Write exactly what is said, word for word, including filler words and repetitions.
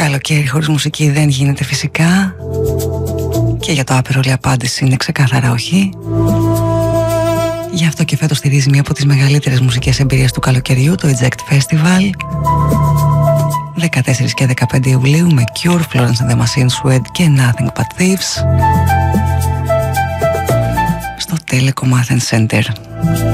Καλοκαίρι χωρίς μουσική δεν γίνεται φυσικά. Και για το άπειρολη απάντηση είναι ξεκάθαρα όχι. Γι' αυτό και φέτος στηρίζει μία από τις μεγαλύτερες μουσικές εμπειρίες του καλοκαιριού, το Eject Festival, δεκατέσσερις και δεκαπέντε Ιουλίου, με Cure, Florence and the Machine, Suede και Nothing But Thieves στο Telecom Athens Center.